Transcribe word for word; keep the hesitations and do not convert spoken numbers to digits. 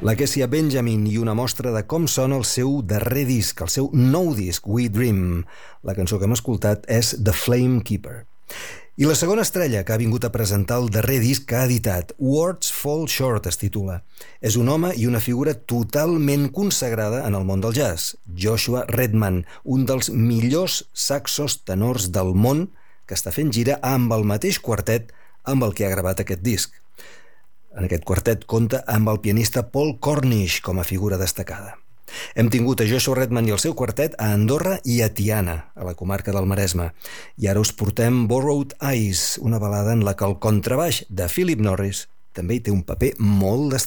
La Kezia Benjamin i una mostra de com sona el seu darrer disc, el seu nou disc, We Dream. La cançó que hem escoltat és The Flame Keeper. I la segona estrella que ha vingut a presentar el darrer disc que ha editat, Words Fall Short es titula. És un home i una figura totalment consagrada en el món del jazz, Joshua Redman, un dels millors saxos tenors del món que està fent gira amb el mateix quartet amb el que ha gravat aquest disc. En aquest quartet compta amb el pianista Paul Cornish com a figura destacada. Hem tingut a Joshua Redman i el seu quartet a Andorra i a Tiana, a la comarca del Maresme. I ara us portem Borrowed Eyes, una balada en la que el contrabaix de Philip Norris també hi té un paper molt destacat.